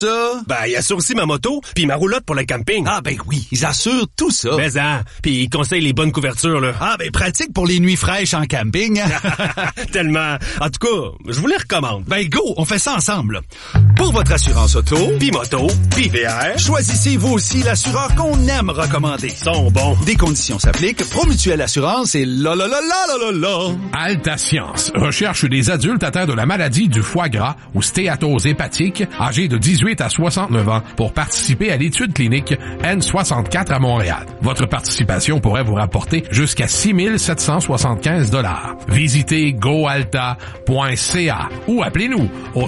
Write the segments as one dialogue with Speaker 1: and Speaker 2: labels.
Speaker 1: Ça?
Speaker 2: Ben, il assure aussi ma moto, puis ma roulotte pour le camping.
Speaker 1: Ah ben oui, ils assurent tout ça.
Speaker 2: Mais puis ils conseillent les bonnes couvertures, là.
Speaker 1: Ah ben pratique pour les nuits fraîches en camping.
Speaker 2: Tellement. En tout cas, je vous les recommande.
Speaker 1: Ben go, on fait ça ensemble. Pour votre assurance auto,
Speaker 2: Puis moto, puis VR,
Speaker 1: choisissez vous aussi l'assureur qu'on aime recommander.
Speaker 2: ils sont bons.
Speaker 1: Des conditions s'appliquent. Promutuelle Assurance et la.
Speaker 3: Alta Science recherche des adultes atteints de la maladie du foie gras ou stéatose hépatique, âgés de 18 à 69 ans, pour participer à l'étude clinique N64 à Montréal. Votre participation pourrait vous rapporter jusqu'à 6 775 $. Visitez goalta.ca ou appelez-nous au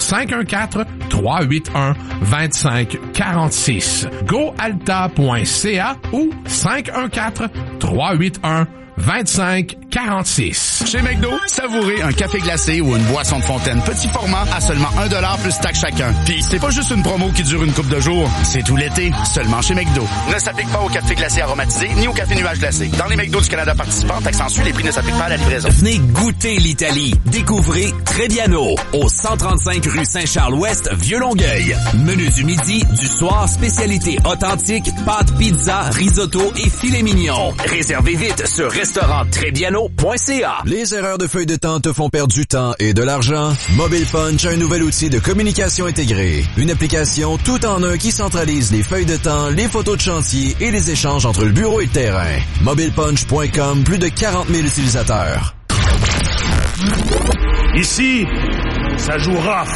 Speaker 3: 514-381-2546. goalta.ca ou 514-381-2546.
Speaker 4: Chez McDo, savourez un café glacé ou une boisson de fontaine petit format à seulement $1 plus taxe chacun. Puis c'est pas juste une promo qui dure une couple de jours, c'est tout l'été, seulement chez McDo. Ne s'applique pas au café glacé aromatisé ni au café nuage glacé. Dans les McDo du Canada participants, taxe en Suisse, les prix ne s'appliquent pas à la livraison.
Speaker 5: Venez goûter l'Italie. Découvrez Trebbiano au 135 rue Saint-Charles-Ouest, Vieux-Longueuil. Menu du midi, du soir, spécialité authentique, pâtes, pizza, risotto et filet mignon. Réservez vite sur restauranttrebbiano.ca.
Speaker 6: Les erreurs de feuille de temps te font perdre du temps et de l'argent? Mobile Punch a un nouvel outil de communication intégrée. Une application tout en un qui centralise les feuilles de temps, les photos de chantier et les échanges entre le bureau et le terrain. MobilePunch.com, plus de 40 000 utilisateurs.
Speaker 7: Ici, ça joue rough.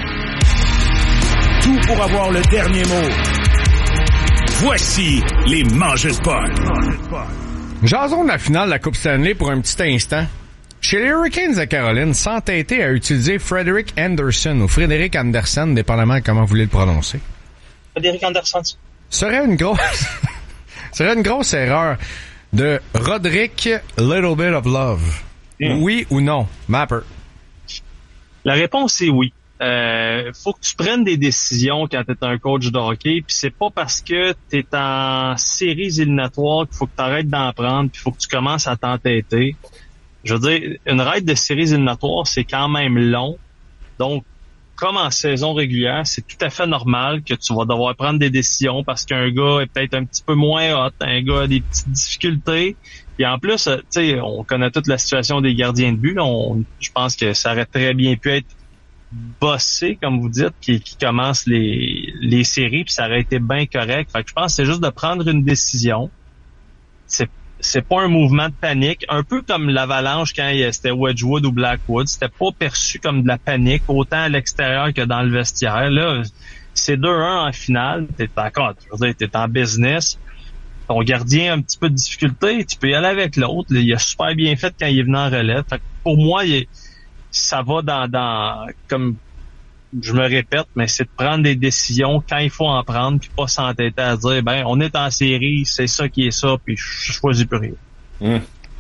Speaker 7: Tout pour avoir le dernier mot. Voici les mangeurs de potes.
Speaker 8: Jason de la finale de la Coupe Stanley pour un petit instant. Chez les Hurricanes de Caroline, s'entêter à utiliser Frederick Anderson ou Frédéric Anderson, dépendamment de comment vous voulez le prononcer.
Speaker 9: Frédéric Anderson.
Speaker 8: Serait une grosse erreur de Roderick Little Bit of Love. Oui ou non? Mapper.
Speaker 9: La réponse est oui. Faut que tu prennes des décisions quand t'es un coach de hockey, puis c'est pas parce que t'es en séries éliminatoires qu'il faut que t'arrêtes d'en prendre, puis faut que tu commences à t'entêter. Je veux dire, une ride de séries éliminatoires, c'est quand même long. Donc, comme en saison régulière, c'est tout à fait normal que tu vas devoir prendre des décisions parce qu'un gars est peut-être un petit peu moins hot, un gars a des petites difficultés. Puis en plus, tu sais, on connaît toute la situation des gardiens de but. Je pense que ça aurait très bien pu être Bossé, comme vous dites, qui commence les séries, puis ça aurait été bien correct. Fait que je pense que c'est juste de prendre une décision. C'est pas un mouvement de panique. Un peu comme l'Avalanche quand c'était Wedgwood ou Blackwood. C'était pas perçu comme de la panique, autant à l'extérieur que dans le vestiaire. Là, c'est 2-1 en finale. T'es d'accord, je veux dire, t'es en business. Ton gardien a un petit peu de difficulté, tu peux y aller avec l'autre. Il a super bien fait quand il est venu en relève. Fait que pour moi, ça va dans comme je me répète, mais c'est de prendre des décisions quand il faut en prendre, puis pas s'entêter à dire on est en série, c'est ça qui est ça, puis je choisis plus rien.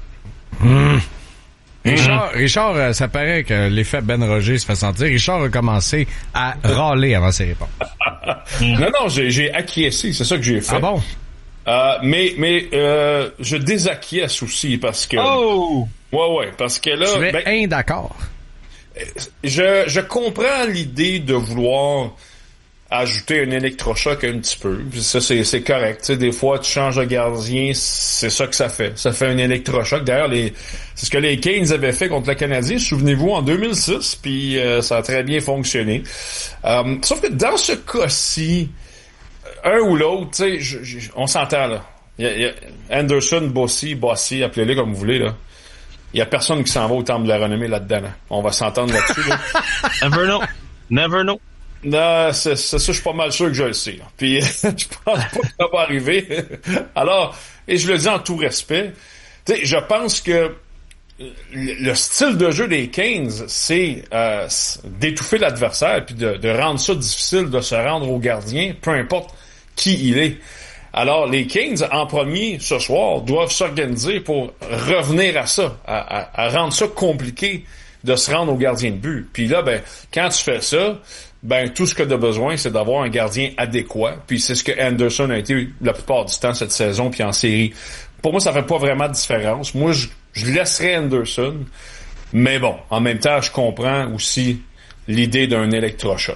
Speaker 8: Richard, ça paraît que l'effet Ben Roger se fait sentir. Richard a commencé à râler avant ses réponses.
Speaker 10: Non, j'ai acquiescé, c'est ça que j'ai fait.
Speaker 8: Ah bon?
Speaker 10: Mais je désacquiesce aussi parce que...
Speaker 9: Oh!
Speaker 10: Ouais, parce que là...
Speaker 8: Tu es d'accord.
Speaker 10: Je comprends l'idée de vouloir ajouter un électrochoc un petit peu. Ça, c'est correct. Tu sais, des fois, tu changes de gardien, c'est ça que ça fait. Ça fait un électrochoc. D'ailleurs, c'est ce que les Canes avaient fait contre le Canadien, souvenez-vous, en 2006, puis ça a très bien fonctionné. Sauf que dans ce cas-ci, un ou l'autre, tu sais, on s'entend, là. Il y a Anderson, Bossy, appelez-les comme vous voulez, là. Il y a personne qui s'en va au temple de la renommée là-dedans, là. On va s'entendre là-dessus, là.
Speaker 9: Never know.
Speaker 10: Non, ça, je suis pas mal sûr que je le sais. Là. Puis, je pense pas que ça va arriver. Alors, et je le dis en tout respect, tu sais, je pense que le style de jeu des Canes, c'est d'étouffer l'adversaire puis de rendre ça difficile de se rendre au gardien, peu importe qui il est. Alors, les Kings, en premier, ce soir, doivent s'organiser pour revenir à ça, à rendre ça compliqué de se rendre au gardien de but. Puis là, quand tu fais ça, tout ce que tu as besoin, c'est d'avoir un gardien adéquat. Puis c'est ce que Anderson a été la plupart du temps cette saison, puis en série. Pour moi, ça fait pas vraiment de différence. Moi, je laisserais Anderson. Mais bon, en même temps, je comprends aussi l'idée d'un électrochoc.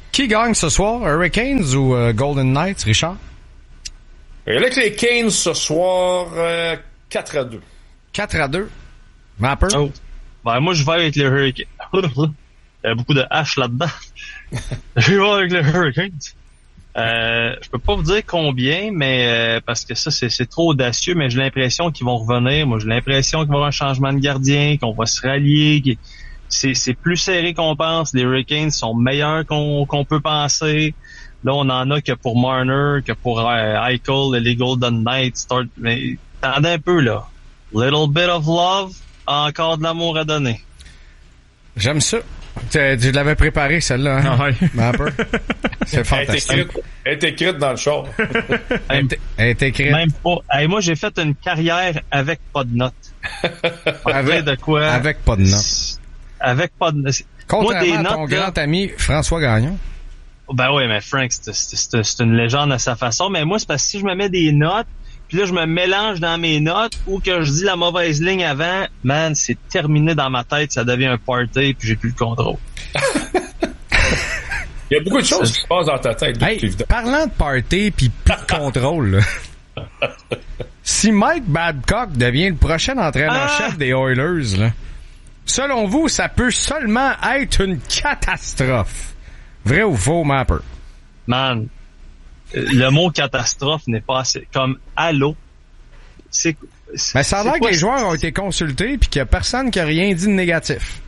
Speaker 8: Qui gagne ce soir, Hurricanes ou Golden Knights, Richard?
Speaker 10: Avec les Canes ce soir, 4-2.
Speaker 8: 4-2. Mapper?
Speaker 9: Oh. Ben, moi, je vais avec les Hurricanes. Il y a beaucoup de H là-dedans. Je vais avec les Hurricanes. Je peux pas vous dire combien, mais parce que ça, c'est trop audacieux, mais j'ai l'impression qu'ils vont revenir. Moi, j'ai l'impression qu'il va y avoir un changement de gardien, qu'on va se rallier. C'est plus serré qu'on pense. Les Hurricanes sont meilleurs qu'on peut penser. Là, on en a que pour Marner, que pour Eichel, les Golden Knights. Mais attendez un peu, là. Little bit of love, encore de l'amour à donner.
Speaker 8: J'aime ça. Tu l'avais préparé, celle-là, hein?
Speaker 2: Ah ouais.
Speaker 8: Mapper. C'est fantastique.
Speaker 10: Elle est écrite dans le char.
Speaker 8: Elle est écrite.
Speaker 9: Même pas. Hey, moi, j'ai fait une carrière avec pas de notes.
Speaker 8: Avec
Speaker 9: de quoi?
Speaker 8: Avec pas de notes.
Speaker 9: Avec pas de notes.
Speaker 8: Contrairement à ton grand ami François Gagnon.
Speaker 9: Ben oui, mais Frank, c'est une légende à sa façon. Mais moi, c'est parce que si je me mets des notes, puis là, je me mélange dans mes notes, ou que je dis la mauvaise ligne avant, man, c'est terminé dans ma tête, ça devient un party, puis j'ai plus le contrôle.
Speaker 10: Il y a beaucoup de choses qui se passent dans ta tête.
Speaker 8: Hey, parlant de party puis plus de contrôle, là. Si Mike Babcock devient le prochain entraîneur-chef des Oilers, là, selon vous, ça peut seulement être une catastrophe. Vrai ou faux, Mapper?
Speaker 9: Man, le mot catastrophe n'est pas assez. Comme allô.
Speaker 8: Mais ça a l'air que les joueurs ont été consultés puis qu'il y a personne qui a rien dit de négatif.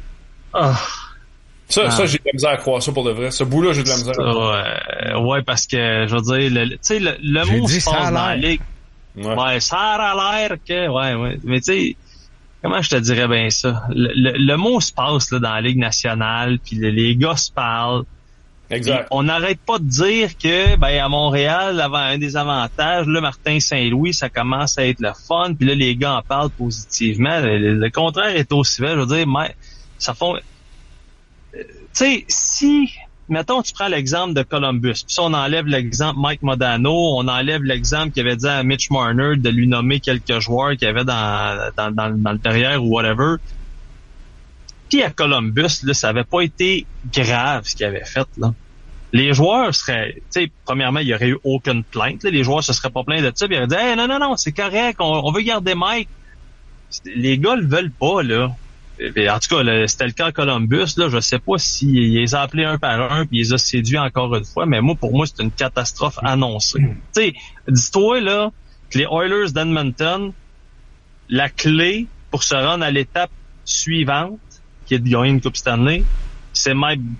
Speaker 10: Ça, j'ai de la misère à croire ça pour de vrai. Ce bout-là, j'ai de la misère à croire.
Speaker 9: Ouais, parce que, je veux dire, tu sais, le mot se passe dans la ligue. Ouais, ça a l'air que, ouais. Mais tu sais, comment je te dirais bien ça? Le mot se passe, là, dans la Ligue nationale, puis les gars se parlent.
Speaker 10: Exact.
Speaker 9: On n'arrête pas de dire que, à Montréal, un des avantages, là, Martin Saint-Louis, ça commence à être le fun, puis là, les gars en parlent positivement. Le contraire est aussi vrai, je veux dire, mais ça font... Tu sais, si, mettons, tu prends l'exemple de Columbus, puis si on enlève l'exemple Mike Modano, on enlève l'exemple qu'il avait dit à Mitch Marner de lui nommer quelques joueurs qu'il y avait dans le derrière ou whatever. Puis à Columbus, là, ça avait pas été grave ce qu'il avait fait, là. Les joueurs seraient, tu sais, premièrement, il y aurait eu aucune plainte, là. Les joueurs se seraient pas plaints de ça, puis ils auraient dit, hey, non, c'est correct, on veut garder Mike. Les gars le veulent pas, là. Et en tout cas, c'était le cas à Columbus, là. Je sais pas s'il les a appelés un par un, puis il les a séduits encore une fois, mais pour moi, c'est une catastrophe annoncée. Tu sais, dis-toi, là, que les Oilers d'Edmonton, la clé pour se rendre à l'étape suivante, qui est de gagner une Coupe Stanley, c'est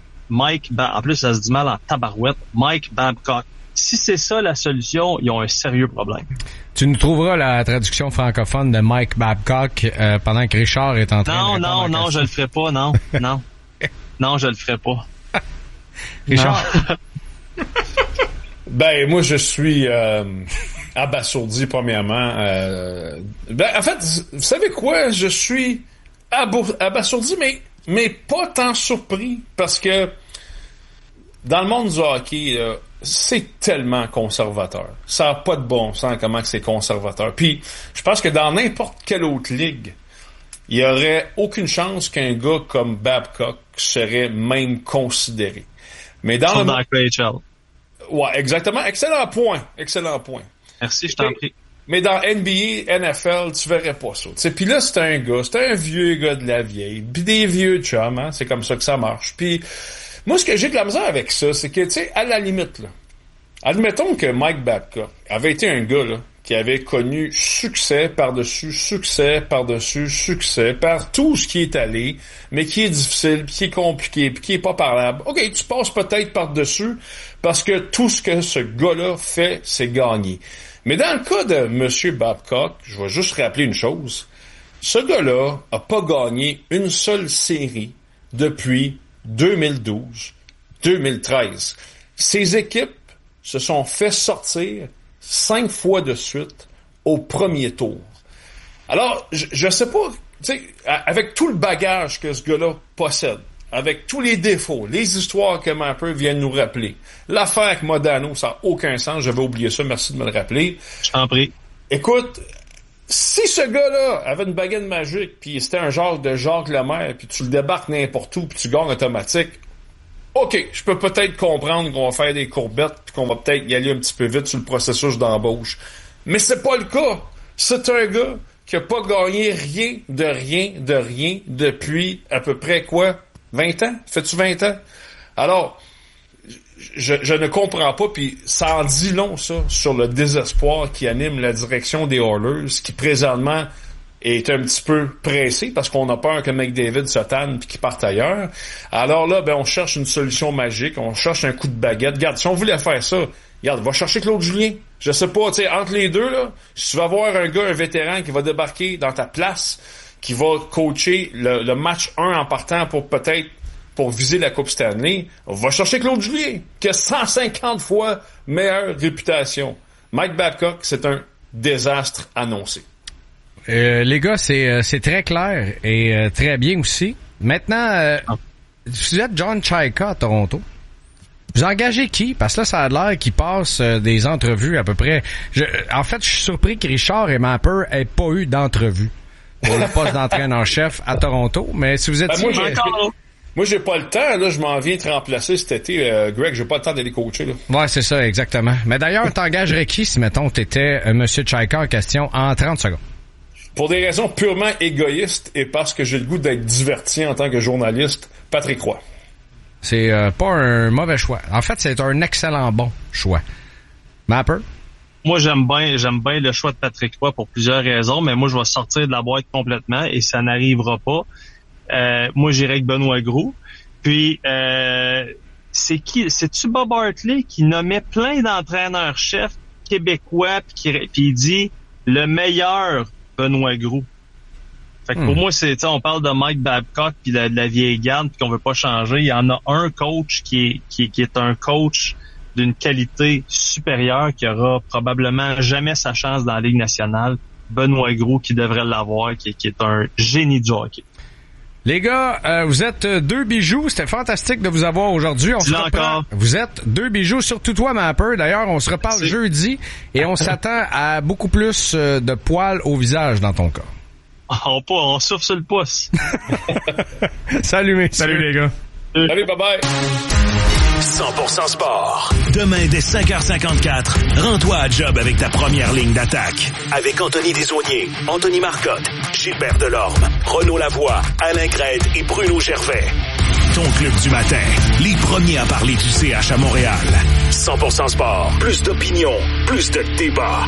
Speaker 9: en plus, ça se dit mal en tabarouette, Mike Babcock. Si c'est ça la solution, ils ont un sérieux problème.
Speaker 8: Tu nous trouveras la traduction francophone de Mike Babcock pendant que Richard est en train de
Speaker 9: Non, je le ferai pas, non. Non, je le ferai pas.
Speaker 8: Richard?
Speaker 10: Moi, je suis abasourdi, premièrement. En fait, vous savez quoi? Je suis abasourdi, mais pas tant surpris, parce que dans le monde du hockey, c'est tellement conservateur. Ça n'a pas de bon sens comment que c'est conservateur. Puis, je pense que dans n'importe quelle autre ligue, il y aurait aucune chance qu'un gars comme Babcock serait même considéré. Mais dans
Speaker 9: le KHL.
Speaker 10: Ouais, exactement. Excellent point.
Speaker 9: Merci, je t'en prie.
Speaker 10: Mais dans NBA, NFL, tu verrais pas ça. Puis là, c'est un vieux gars de la vieille, puis des vieux chums, hein, c'est comme ça que ça marche. Puis moi, ce que j'ai de la misère avec ça, c'est que, tu sais, à la limite, là, admettons que Mike Babcock avait été un gars, là, qui avait connu succès par-dessus succès par-dessus succès par tout ce qui est allé, mais qui est difficile, puis qui est compliqué, puis qui est pas parlable. OK, tu passes peut-être par-dessus, parce que tout ce que ce gars-là fait, c'est gagner. Mais dans le cas de M. Babcock, je vais juste rappeler une chose. Ce gars-là a pas gagné une seule série depuis 2012-2013. Ses équipes se sont fait sortir 5 fois de suite au premier tour. Alors, je sais pas, tu sais, avec tout le bagage que ce gars-là possède, avec tous les défauts, les histoires que Mapper vient de nous rappeler, l'affaire avec Modano, ça n'a aucun sens, j'avais oublié ça, merci de me le rappeler.
Speaker 9: Je t'en prie.
Speaker 10: Écoute, si ce gars-là avait une baguette magique, puis c'était un genre de Jacques Lemaire, puis tu le débarques n'importe où, puis tu gagnes automatique, OK, je peux peut-être comprendre qu'on va faire des courbettes puis qu'on va peut-être y aller un petit peu vite sur le processus d'embauche. Mais c'est pas le cas. C'est un gars qui a pas gagné rien depuis à peu près 20 ans? Fais-tu 20 ans? Alors, je ne comprends pas, puis ça en dit long, ça, sur le désespoir qui anime la direction des Oilers, qui présentement est un petit peu pressé parce qu'on a peur que McDavid se tanne puis qu'il parte ailleurs. Alors là, on cherche une solution magique, on cherche un coup de baguette. Regarde, si on voulait faire ça, regarde, va chercher Claude Julien. Je sais pas, tu sais, entre les deux, là, si tu vas avoir un vétéran qui va débarquer dans ta place, qui va coacher le match 1 en partant pour viser la Coupe Stanley, va chercher Claude Julien, qui a 150 fois meilleure réputation. Mike Babcock, c'est un désastre annoncé.
Speaker 8: Les gars, c'est très clair et très bien aussi. Maintenant, vous êtes John Chayka à Toronto. Vous engagez qui? Parce que là, ça a l'air qu'il passe des entrevues à peu près. En fait, je suis surpris que Richard et Mapper aient pas eu d'entrevue pour le poste d'entraîneur-chef à Toronto. Mais si vous êtes...
Speaker 10: Moi, j'ai pas le temps. Là, je m'en viens te remplacer cet été. Greg, j'ai pas le temps d'aller coacher. Là.
Speaker 8: Ouais, c'est ça, exactement. Mais d'ailleurs, t'engagerais qui si, mettons, t'étais Monsieur Chayka en question en 30 secondes?
Speaker 10: Pour des raisons purement égoïstes et parce que j'ai le goût d'être diverti en tant que journaliste, Patrick Roy.
Speaker 8: C'est pas un mauvais choix. En fait, c'est un excellent bon choix. Mapper?
Speaker 9: Moi, j'aime bien le choix de Patrick Roy pour plusieurs raisons, mais moi, je vais sortir de la boîte complètement et ça n'arrivera pas. Moi, j'irai avec Benoît Gros. Puis, c'est-tu Bob Hartley qui nommait plein d'entraîneurs-chefs québécois puis il dit le meilleur Benoît Gros. Fait que pour moi, on parle de Mike Babcock puis de la vieille garde puis qu'on veut pas changer. Il y en a un coach qui est un coach d'une qualité supérieure qui aura probablement jamais sa chance dans la Ligue nationale. Benoît Gros qui devrait l'avoir, qui est un génie du hockey.
Speaker 8: Les gars, vous êtes deux bijoux. C'était fantastique de vous avoir aujourd'hui. On se reprend. Vous êtes deux bijoux, surtout toi, Mapper. D'ailleurs, on se reparle jeudi et on s'attend à beaucoup plus de poils au visage dans ton cas.
Speaker 9: On souffle sur le pouce.
Speaker 8: Salut les gars.
Speaker 10: Salut, bye-bye.
Speaker 7: 100% sport. Demain, dès 5h54, rends-toi à job avec ta première ligne d'attaque. Avec Anthony Desaulniers, Anthony Marcotte, Gilbert Delorme, Renaud Lavoie, Alain Crête et Bruno Gervais. Ton club du matin. Les premiers à parler du CH à Montréal. 100% sport. Plus d'opinion. Plus de débat.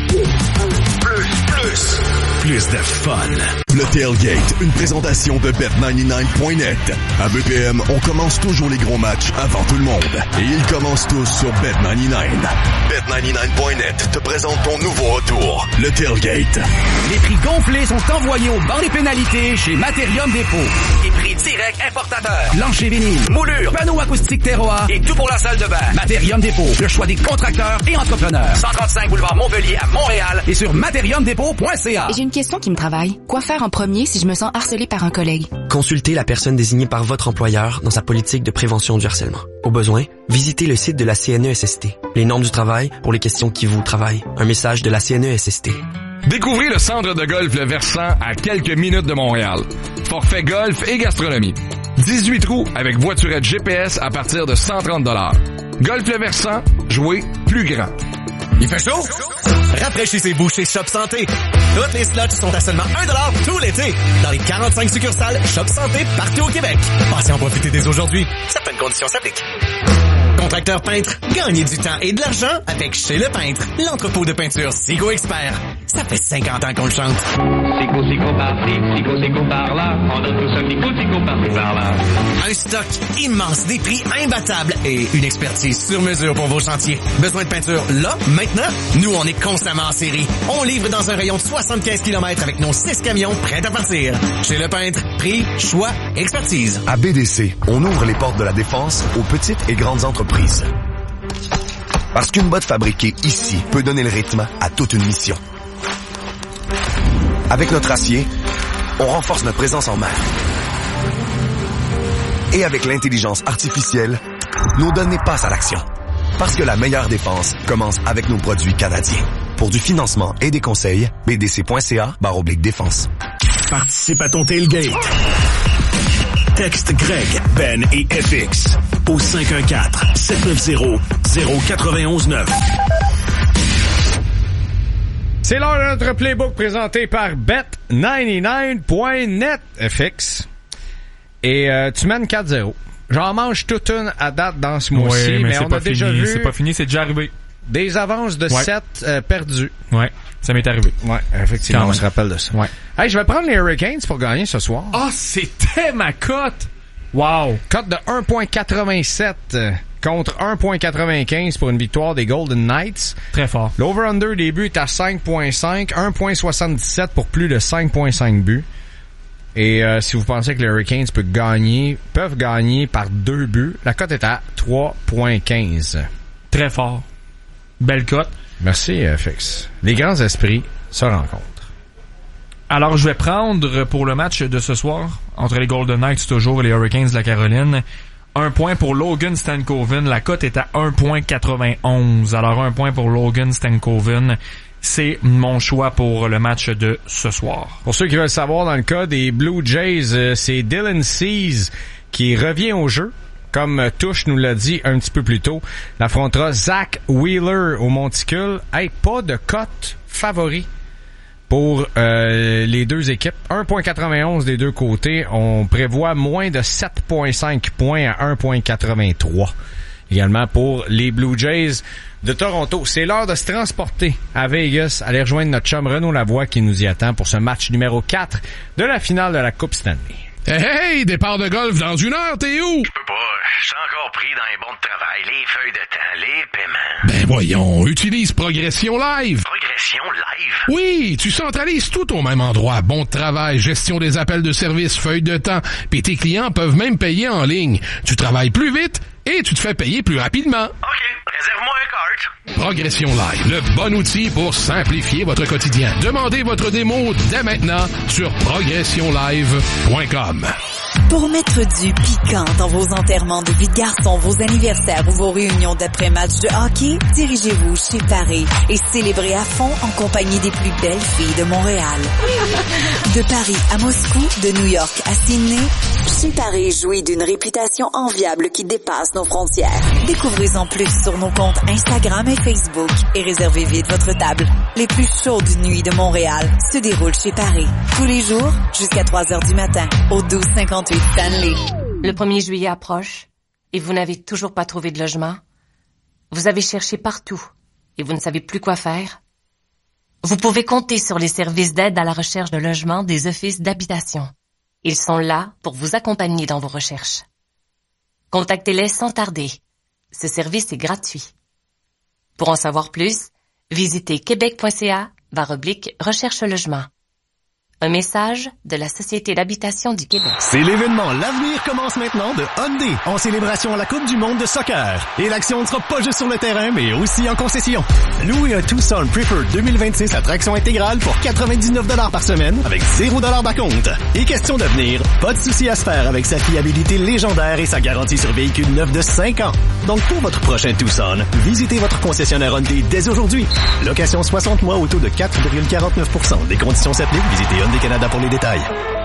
Speaker 7: Plus de fun.
Speaker 11: Le Tailgate, une présentation de Bet99.net. À BPM, on commence toujours les gros matchs avant tout le monde. Et ils commencent tous sur Bet99. Bet99.net te présente ton nouveau retour, le Tailgate.
Speaker 5: Les prix gonflés sont envoyés au banc des pénalités chez Materium Dépôt. Les prix directs importateurs. Plancher vinyle, moulure, panneaux acoustiques terroir et tout pour la salle de bain. Materium Dépôt, le choix des contracteurs et entrepreneurs. 135 boulevard Montpellier à Montréal et sur materiumdépôt.ca.
Speaker 12: J'ai une question qui me travaille. Quoi faire en premier si je me sens harcelé par un collègue?
Speaker 13: Consultez la personne désignée par votre employeur dans sa politique de prévention du harcèlement. Au besoin, visitez le site de la CNESST. Les normes du travail pour les questions qui vous travaillent. Un message de la CNESST.
Speaker 3: Découvrez le centre de golf Le Versant à quelques minutes de Montréal. Forfait golf et gastronomie. 18 trous avec voiturette GPS à partir de 130 $. Golf Le Versant, jouez plus grand.
Speaker 14: Il fait chaud? Rafraîchissez-vous chez Shop Santé. Toutes les slots sont à seulement 1$ tout l'été dans les 45 succursales Shop Santé partout au Québec. Passez en profiter dès aujourd'hui. Certaines conditions s'appliquent. Contracteur peintre, gagnez du temps et de l'argent avec Chez Le Peintre, l'entrepôt de peinture Sigo Expert. Ça fait 50 ans qu'on le chante.
Speaker 15: Sigo par-ci, Sigo par-là, on donne tout ça, Sigo par-ci, par-là.
Speaker 14: Un stock immense, des prix imbattables et une expertise sur mesure pour vos chantiers. Besoin de peinture là, maintenant? Nous, on est constamment en série. On livre dans un rayon de 75 km avec nos 6 camions prêts à partir. Chez Le Peintre, prix, choix, expertise.
Speaker 11: À BDC, on ouvre les portes de la défense aux petites et grandes entreprises. Parce qu'une botte fabriquée ici peut donner le rythme à toute une mission. Avec notre acier, on renforce notre présence en mer. Et avec l'intelligence artificielle, nos données passent à l'action. Parce que la meilleure défense commence avec nos produits canadiens. Pour du financement et des conseils, bdc.ca/défense.
Speaker 7: Participe à ton tailgate. Texte Greg, Ben et FX au 514-790-0919.
Speaker 8: C'est l'heure de notre playbook présenté par Bet99.net FX. Et tu mènes 4-0. J'en mange toute une à date dans ce mois-ci, mais on a déjà vu...
Speaker 16: C'est pas fini, c'est déjà arrivé.
Speaker 8: Des avances de 7 perdues.
Speaker 16: Ouais, ça m'est arrivé.
Speaker 8: Ouais, effectivement, on se rappelle de ça.
Speaker 16: Ouais.
Speaker 8: Hey, je vais prendre les Hurricanes pour gagner ce soir.
Speaker 16: Ah, c'était ma cote! Wow!
Speaker 8: Cote de 1.87 contre 1.95 pour une victoire des Golden Knights.
Speaker 16: Très fort.
Speaker 8: L'over-under des buts est à 5.5, 1.77 pour plus de 5.5 buts. Et si vous pensez que les Hurricanes peuvent gagner par 2 buts, la cote est à 3.15.
Speaker 16: Très fort. Belle cote.
Speaker 8: Merci, FX. Les grands esprits se rencontrent.
Speaker 16: Alors, je vais prendre pour le match de ce soir, entre les Golden Knights toujours et les Hurricanes de la Caroline, 1 point pour Logan Stankoven. La cote est à 1.91. Alors, 1 point pour Logan Stankoven. C'est mon choix pour le match de ce soir.
Speaker 8: Pour ceux qui veulent savoir, dans le cas des Blue Jays, c'est Dylan Cease qui revient au jeu. Comme Touche nous l'a dit un petit peu plus tôt, l'affrontera Zach Wheeler au monticule. Hey, pas de cote favori pour les deux équipes. 1.91 des deux côtés. On prévoit moins de 7.5 points à 1.83. Également pour les Blue Jays de Toronto. C'est l'heure de se transporter à Vegas, aller rejoindre notre chum Renaud Lavoie qui nous y attend pour ce match numéro 4 de la finale de la Coupe Stanley.
Speaker 3: Hey, départ de golf dans 1 heure, t'es où?
Speaker 17: Je peux pas, je suis encore pris dans les bons de travail, les feuilles de temps, les paiements.
Speaker 3: Ben voyons, utilise Progression Live.
Speaker 17: Progression Live?
Speaker 3: Oui, tu centralises tout au même endroit. Bon de travail, gestion des appels de service, feuilles de temps, puis tes clients peuvent même payer en ligne. Tu travailles plus vite et tu te fais payer plus rapidement.
Speaker 17: OK, réserve-moi un cart.
Speaker 3: Progression Live, le bon outil pour simplifier votre quotidien. Demandez votre démo dès maintenant sur progressionlive.com.
Speaker 18: Pour mettre du piquant dans vos enterrements de vie de garçon, vos anniversaires ou vos réunions d'après-match de hockey, dirigez-vous chez Paris et célébrez à fond en compagnie des plus belles filles de Montréal. De Paris à Moscou, de New York à Sydney, chez Paris jouit d'une réputation enviable qui dépasse nos frontières. Découvrez-en plus sur nos comptes Instagram et Facebook et réservez vite votre table. Les plus chaudes nuits de Montréal se déroulent chez Paris. Tous les jours, jusqu'à 3h du matin, au 1258 Stanley.
Speaker 19: Le 1er juillet approche et vous n'avez toujours pas trouvé de logement. Vous avez cherché partout et vous ne savez plus quoi faire. Vous pouvez compter sur les services d'aide à la recherche de logement des offices d'habitation. Ils sont là pour vous accompagner dans vos recherches. Contactez-les sans tarder. Ce service est gratuit. Pour en savoir plus, visitez québec.ca/recherche logement. Un message de la Société d'habitation du Québec.
Speaker 14: C'est l'événement L'avenir commence maintenant de Hyundai en célébration à la Coupe du monde de soccer. Et l'action ne sera pas juste sur le terrain, mais aussi en concession. Louez un Tucson Preferred 2026 à traction intégrale pour 99$ par semaine avec $0 d'acompte. Et question d'avenir, pas de souci à se faire avec sa fiabilité légendaire et sa garantie sur véhicule neuf de 5 ans. Donc pour votre prochain Tucson, visitez votre concessionnaire Hyundai dès aujourd'hui. Location 60 mois au taux de 4,49%. Des conditions s'appliquent, visitez Hyundai Canada pour les détails.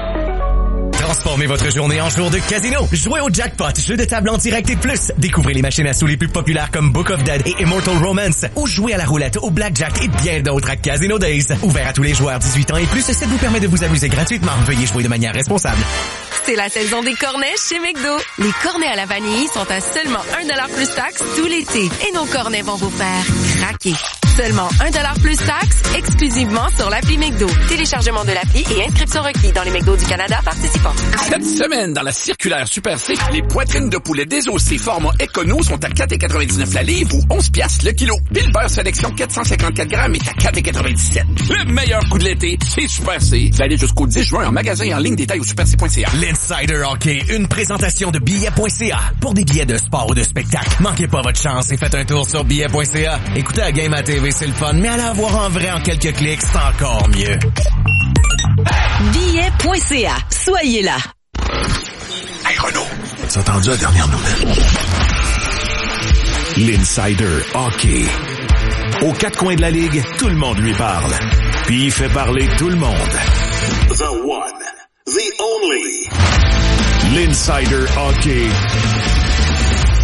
Speaker 14: Transformez votre journée en jour de casino. Jouez au jackpot, jeu de table en direct et plus. Découvrez les machines à sous les plus populaires comme Book of Dead et Immortal Romance. Ou jouez à la roulette, au blackjack et bien d'autres à Casino Days. Ouvert à tous les joueurs 18 ans et plus, ça vous permet de vous amuser gratuitement. Veuillez jouer de manière responsable.
Speaker 20: C'est la saison des cornets chez McDo. Les cornets à la vanille sont à seulement $1 plus taxe tout l'été. Et nos cornets vont vous faire craquer. Seulement $1 plus taxe, exclusivement sur l'appli McDo. Téléchargement de l'appli et inscription requis dans les McDo du Canada participants.
Speaker 21: Cette semaine, dans la circulaire Super C, les poitrines de poulet désossées format Econo sont à 4,99 la livre ou 11 piastres le kilo. Puis le beurre sélection 454 grammes est à 4,97. Le meilleur coup de l'été, c'est Super C. Vous allez jusqu'au 10 juin en magasin et en ligne, détails au superc.ca.
Speaker 14: L'Insider Hockey, une présentation de billets.ca. Pour des billets de sport ou de spectacle, manquez pas votre chance et faites un tour sur billets.ca. Écoutez la game à TV, c'est le fun, mais allez la voir en vrai en quelques clics, c'est encore mieux.
Speaker 18: Billets.ca. Soyez là.
Speaker 11: Hey Renaud, t'as entendu la dernière nouvelle?
Speaker 7: L'Insider Hockey. Aux quatre coins de la ligue, tout le monde lui parle. Puis il fait parler tout le monde.
Speaker 11: The one, the only.
Speaker 7: L'Insider Hockey.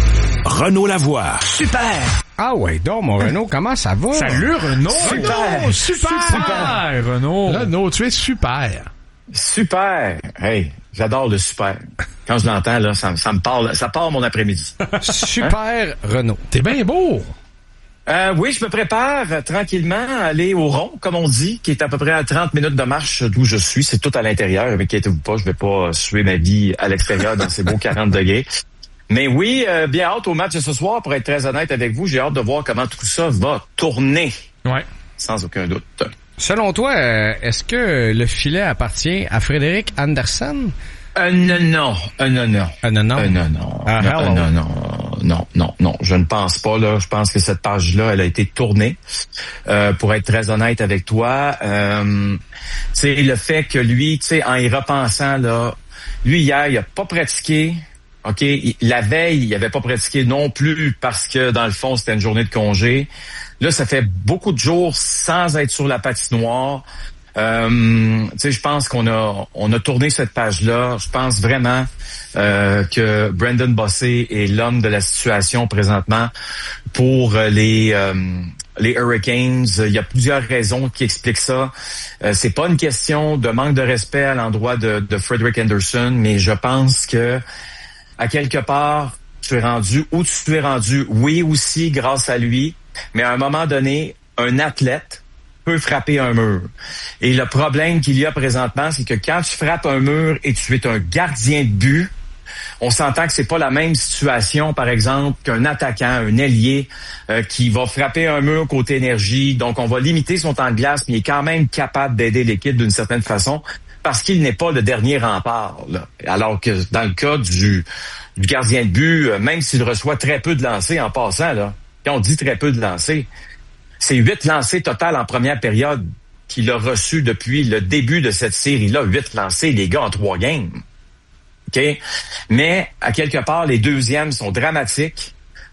Speaker 7: Renaud Lavoie.
Speaker 8: Super! Ah ouais, donc mon Renaud, comment ça va?
Speaker 3: Salut Renaud!
Speaker 8: Super!
Speaker 3: Super!
Speaker 16: Renaud!
Speaker 3: Renaud, tu es super!
Speaker 1: Super! Hey, j'adore le super. Quand je l'entends, là, ça me parle, ça part mon après-midi.
Speaker 8: Super Renaud.
Speaker 3: T'es bien beau!
Speaker 1: Oui, je me prépare tranquillement à aller au rond, comme on dit, qui est à peu près à 30 minutes de marche d'où je suis. C'est tout à l'intérieur, mais inquiétez-vous pas, je vais pas suer ma vie à l'extérieur dans ces beaux 40 degrés. Mais oui, bien hâte au match de ce soir, pour être très honnête avec vous. J'ai hâte de voir comment tout ça va tourner.
Speaker 16: Ouais.
Speaker 1: Sans aucun doute.
Speaker 8: Selon toi, est-ce que le filet appartient à Frédéric Anderson?
Speaker 1: Non. Non. Je ne pense pas, là. Je pense que cette page-là, elle a été tournée. Pour être très honnête avec toi. Tu sais, le fait que lui, tu sais, en y repensant, là, lui, hier, il a pas pratiqué. OK? La veille, il avait pas pratiqué non plus parce que, dans le fond, c'était une journée de congé. Là, ça fait beaucoup de jours sans être sur la patinoire. Tu sais, je pense qu'on a tourné cette page-là. Je pense vraiment que Brendan Bossé est l'homme de la situation présentement pour les Hurricanes. Il y a plusieurs raisons qui expliquent ça. C'est pas une question de manque de respect à l'endroit de Frederick Anderson, mais je pense que à quelque part, tu es rendu où tu es rendu. Oui, aussi grâce à lui, mais à un moment donné, un athlète peut frapper un mur. Et le problème qu'il y a présentement, c'est que quand tu frappes un mur et tu es un gardien de but, on s'entend que c'est pas la même situation, par exemple, qu'un attaquant, un ailier qui va frapper un mur côté énergie. Donc, on va limiter son temps de glace, mais il est quand même capable d'aider l'équipe d'une certaine façon parce qu'il n'est pas le dernier rempart, là. Alors que dans le cas du gardien de but, même s'il reçoit très peu de lancers en passant, là, quand on dit très peu de lancers, c'est 8 lancers total en première période qu'il a reçus depuis le début de cette série-là. 8 lancers, les gars, en 3 games. OK? Mais, à quelque part, les deuxièmes sont dramatiques.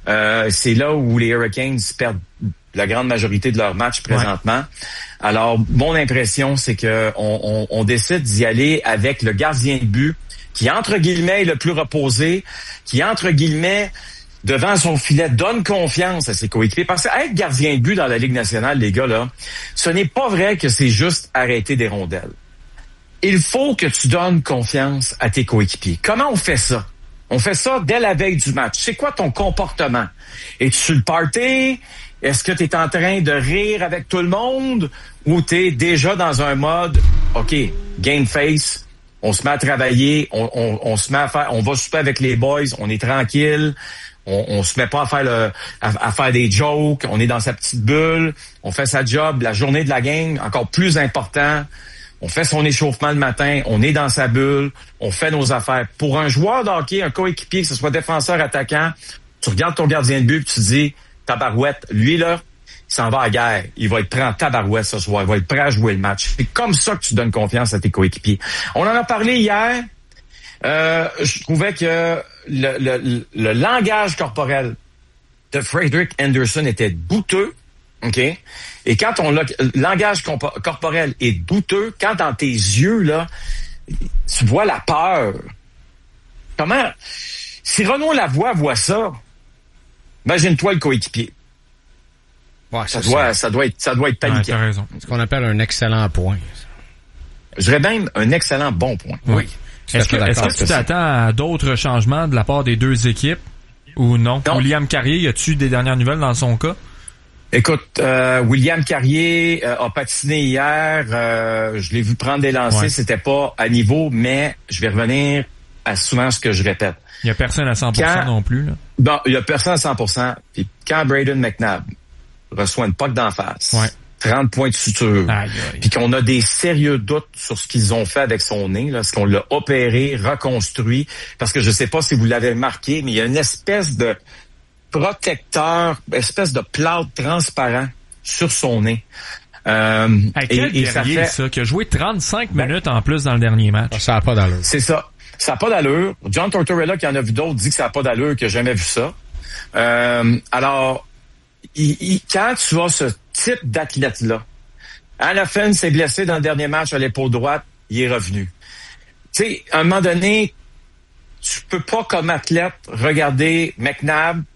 Speaker 1: C'est là où les Hurricanes perdent la grande majorité de leurs matchs présentement. Ouais. Alors, mon impression, c'est que on décide d'y aller avec le gardien de but qui, entre guillemets, est le plus reposé, qui, entre guillemets, devant son filet, donne confiance à ses coéquipiers. Parce que être gardien de but dans la Ligue nationale, les gars, là, ce n'est pas vrai que c'est juste arrêter des rondelles. Il faut que tu donnes confiance à tes coéquipiers. Comment on fait ça? On fait ça dès la veille du match. C'est quoi ton comportement? Es-tu sur le party? Est-ce que tu es en train de rire avec tout le monde? Ou tu es déjà dans un mode, OK, game face, on se met à travailler, on se met à faire, on va souper avec les boys, on est tranquille. On se met pas à faire des jokes, on est dans sa petite bulle, on fait sa job, la journée de la game, encore plus important, on fait son échauffement le matin, on est dans sa bulle, on fait nos affaires. Pour un joueur de hockey, un coéquipier, que ce soit défenseur, attaquant, tu regardes ton gardien de but et tu te dis, tabarouette, lui là, il s'en va à la guerre, il va être prêt en tabarouette ce soir, il va être prêt à jouer le match. C'est comme ça que tu donnes confiance à tes coéquipiers. On en a parlé hier. Je trouvais que le langage corporel de Frederick Anderson était douteux, OK? Et quand le langage corporel est douteux, quand dans tes yeux, là, tu vois la peur. Comment? Si Renaud Lavoie voit ça, imagine-toi le coéquipier.
Speaker 8: Ouais,
Speaker 1: ça doit être paniquant.
Speaker 16: Ouais, t'as raison.
Speaker 8: C'est ce qu'on appelle un excellent point.
Speaker 1: Je dirais même un excellent bon point.
Speaker 16: Oui. Est-ce que tu t'attends à d'autres changements de la part des deux équipes ou non? William Carrier, y a-tu des dernières nouvelles dans son cas?
Speaker 1: Écoute, William Carrier a patiné hier. Je l'ai vu prendre des lancers. Ouais. C'était pas à niveau, mais je vais revenir à souvent ce que je répète.
Speaker 16: Il y a personne à 100% non plus, là.
Speaker 1: Bon, il y a personne à 100%. Puis quand Braden McNabb reçoit une puck d'en face, 30 points de suture, puis qu'on a des sérieux doutes sur ce qu'ils ont fait avec son nez, là, ce qu'on l'a opéré, reconstruit, parce que je sais pas si vous l'avez remarqué, mais il y a une espèce de protecteur, espèce de plâtre transparent sur son nez.
Speaker 16: Quel guerrier, ça, qui a joué 35 minutes en plus dans le dernier match.
Speaker 8: Ça n'a pas d'allure.
Speaker 1: C'est ça. Ça n'a pas d'allure. John Tortorella, qui en a vu d'autres, dit que ça n'a pas d'allure, qu'il n'a jamais vu ça. Alors, quand tu as ce type d'athlète-là, Hanifin s'est blessé dans le dernier match à l'épaule droite, il est revenu. Tu sais, à un moment donné, tu peux pas, comme athlète, regarder McNabb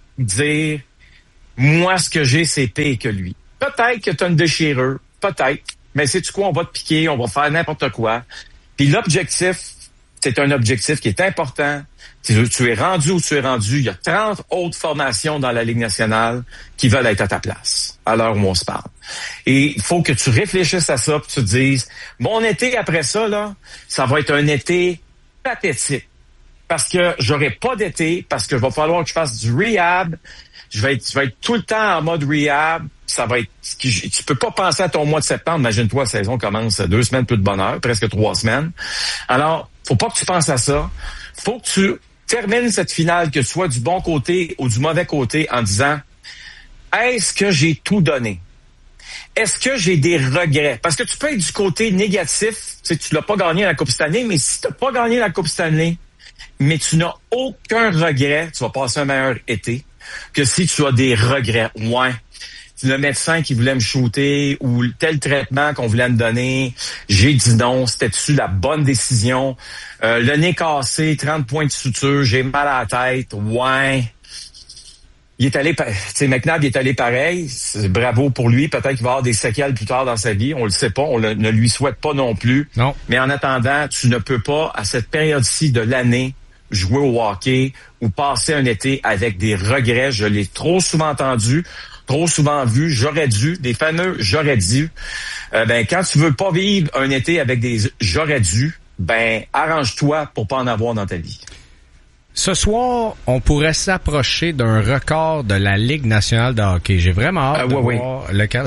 Speaker 1: dire moi, ce que j'ai, c'est pire que lui. Peut-être que tu as une déchirure, peut-être, mais sais-tu quoi, on va te piquer, on va faire n'importe quoi. Puis l'objectif, c'est un objectif qui est important. Tu es rendu où tu es rendu. Il y a 30 autres formations dans la Ligue nationale qui veulent être à ta place, à l'heure où on se parle. Et il faut que tu réfléchisses à ça, puis tu te dises, mon été après ça, là, ça va être un été pathétique. Parce que j'aurai pas d'été, parce que va falloir que je fasse du rehab. Je vais être tout le temps en mode rehab. Ça va être, tu peux pas penser à ton mois de septembre. Imagine-toi, la saison commence 2 semaines plus de bonheur, presque 3 semaines. Alors, faut pas que tu penses à ça. Faut que tu termines cette finale, que tu sois du bon côté ou du mauvais côté, en disant, est-ce que j'ai tout donné? Est-ce que j'ai des regrets? Parce que tu peux être du côté négatif. Tu sais, tu l'as pas gagné la Coupe Stanley, mais si t'as pas gagné la Coupe Stanley, mais tu n'as aucun regret, tu vas passer un meilleur été que si tu as des regrets. Ouais, le médecin qui voulait me shooter ou tel traitement qu'on voulait me donner, j'ai dit non, c'était-tu la bonne décision? Le nez cassé, 30 points de suture, j'ai mal à la tête. Ouais. Il est allé, tu sais, McNabb, il est allé pareil. Bravo pour lui. Peut-être qu'il va avoir des séquelles plus tard dans sa vie. On le sait pas. On ne lui souhaite pas non plus.
Speaker 8: Non.
Speaker 1: Mais en attendant, tu ne peux pas, à cette période-ci de l'année, jouer au hockey ou passer un été avec des regrets. Je l'ai trop souvent entendu, trop souvent vu. J'aurais dû, des fameux j'aurais dû. Quand tu veux pas vivre un été avec des j'aurais dû, arrange-toi pour pas en avoir dans ta vie.
Speaker 8: Ce soir, on pourrait s'approcher d'un record de la Ligue nationale de hockey. J'ai vraiment hâte de voir lequel.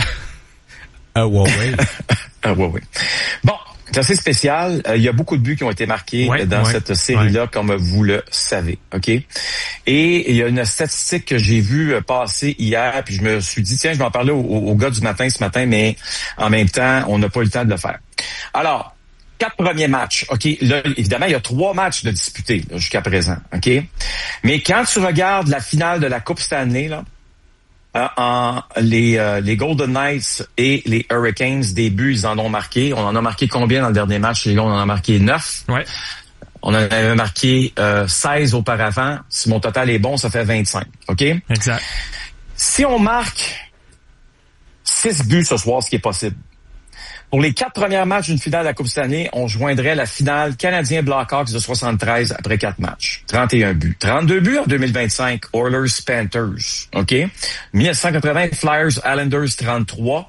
Speaker 1: Ouais. Bon, c'est assez spécial. Il y a beaucoup de buts qui ont été marqués dans cette série-là, comme vous le savez. OK? Et il y a une statistique que j'ai vue passer hier, puis je me suis dit, tiens, je vais en parler au gars du matin ce matin, mais en même temps, on n'a pas eu le temps de le faire. Alors, 4 premiers matchs, OK? Là, évidemment, il y a 3 matchs de disputés jusqu'à présent, OK? Mais quand tu regardes la finale de la Coupe Stanley, là, les Golden Knights et les Hurricanes, des buts, ils en ont marqué. On en a marqué combien dans le dernier match? Les gars, on en a marqué 9.
Speaker 16: Ouais.
Speaker 1: On en avait marqué 16 auparavant. Si mon total est bon, ça fait 25, OK?
Speaker 16: Exact.
Speaker 1: Si on marque 6 buts ce soir, ce qui est possible, pour les 4 premiers matchs d'une finale de la Coupe Stanley, on joindrait la finale Canadien Blackhawks de 73 après 4 matchs. 31 buts. 32 buts en 2025, Oilers-Panthers. OK? 1980, Flyers-Islanders, 33.